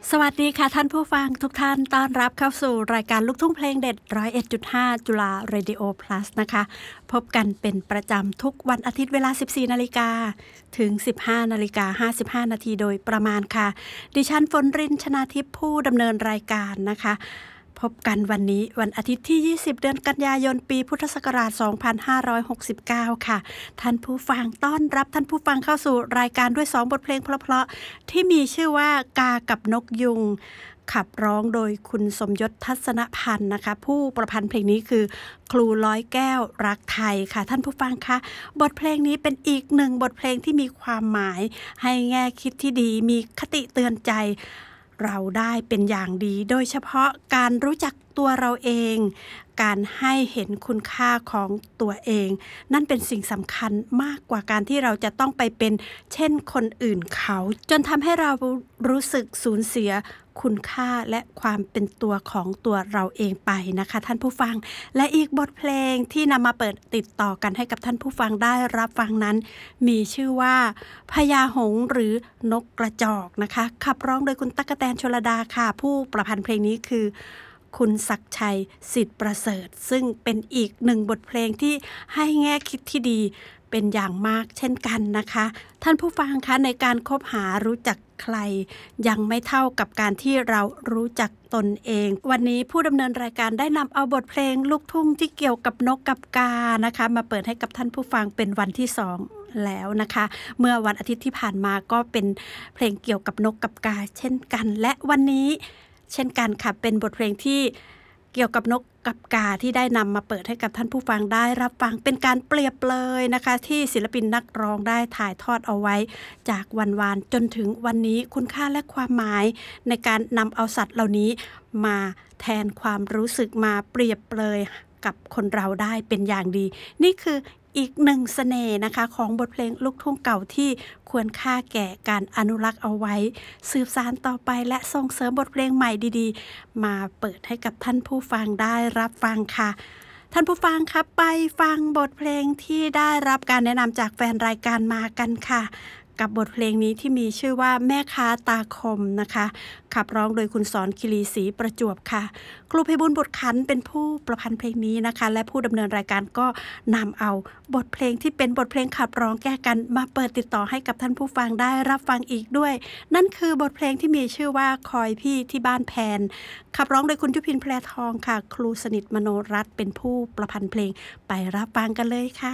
สวัสดีค่ะท่านผู้ฟังทุกท่านต้อนรับเข้าสู่รายการลูกทุ่งเพลงเด็ด 101.5 จุฬา Radio Plus นะคะพบกันเป็นประจำทุกวันอาทิตย์เวลา 14 นาฬิกาถึง 15 นาฬิกา 55 นาทีโดยประมาณค่ะดิฉันฝนริน ชนาทิพย์ผู้ดำเนินรายการนะคะพบกันวันนี้วันอาทิตย์ที่ 20 เดือนกันยายนปีพุทธศักราช 2569 ค่ะท่านผู้ฟังต้อนรับท่านผู้ฟังเข้าสู่รายการด้วย 2 บทเพลงเพราะๆที่มีชื่อว่ากากับนกยุงขับร้องโดยคุณสมยศทัศนพันธ์นะคะผู้ประพันธ์เพลงนี้คือครูร้อยแก้วรักไทยค่ะท่านผู้ฟังคะบทเพลงนี้เป็นอีกหนึ่งบทเพลงที่มีความหมายให้แง่คิดที่ดีมีคติเตือนใจเราได้เป็นอย่างดีโดยเฉพาะการรู้จักตัวเราเองการให้เห็นคุณค่าของตัวเองนั่นเป็นสิ่งสำคัญมากกว่าการที่เราจะต้องไปเป็นเช่นคนอื่นเขาจนทำให้เรารู้สึกสูญเสียคุณค่าและความเป็นตัวของตัวเราเองไปนะคะท่านผู้ฟังและอีกบทเพลงที่นำมาเปิดติดต่อกันให้กับท่านผู้ฟังได้รับฟังนั้นมีชื่อว่าพญาหงส์หรือนกกระจอกนะคะขับร้องโดยคุณตั๊กแตนชลดาค่ะผู้ประพันธ์เพลงนี้คือคุณศักดิ์ชัยสิทธิ์ประเสริฐซึ่งเป็นอีกหนึ่งบทเพลงที่ให้แง่คิดที่ดีเป็นอย่างมากเช่นกันนะคะท่านผู้ฟังคะในการคบหารู้จักใครยังไม่เท่ากับการที่เรารู้จักตนเองวันนี้ผู้ดำเนินรายการได้นำเอาบทเพลงลูกทุ่งที่เกี่ยวกับนกกับกานะคะมาเปิดให้กับท่านผู้ฟังเป็นวันที่2แล้วนะคะเมื่อวันอาทิตย์ที่ผ่านมาก็เป็นเพลงเกี่ยวกับนกกับกาเช่นกันและวันนี้เช่นกันค่ะเป็นบทเพลงที่เกี่ยวกับนกกับกาที่ได้นำมาเปิดให้กับท่านผู้ฟังได้รับฟังเป็นการเปรียบเลยนะคะที่ศิลปินนักร้องได้ถ่ายทอดเอาไว้จากวันวานจนถึงวันนี้คุณค่าและความหมายในการนำเอาสัตว์เหล่านี้มาแทนความรู้สึกมาเปรียบเลยกับคนเราได้เป็นอย่างดีนี่คืออีกหนึ่งเสน่ห์นะคะของบทเพลงลูกทุ่งเก่าที่ควรค่าแก่การอนุรักษ์เอาไว้สืบสานต่อไปและส่งเสริมบทเพลงใหม่ดีๆมาเปิดให้กับท่านผู้ฟังได้รับฟังค่ะท่านผู้ฟังครับไปฟังบทเพลงที่ได้รับการแนะนำจากแฟนรายการมากันค่ะกับบทเพลงนี้ที่มีชื่อว่าแม่ค้าตาคมนะคะขับร้องโดยคุณสอนคิรีศรีประจวบค่ะครูไพบูลย์บุตรขันธ์เป็นผู้ประพันธ์เพลงนี้นะคะและผู้ดำเนินรายการก็นำเอาบทเพลงที่เป็นบทเพลงขับร้องแก้กันมาเปิดติดต่อให้กับท่านผู้ฟังได้รับฟังอีกด้วยนั่นคือบทเพลงที่มีชื่อว่าคอยพี่ที่บ้านแพนขับร้องโดยคุณยุพินแพรทองค่ะครูสนิทมโนรัตน์เป็นผู้ประพันธ์เพลงไปรับฟังกันเลยค่ะ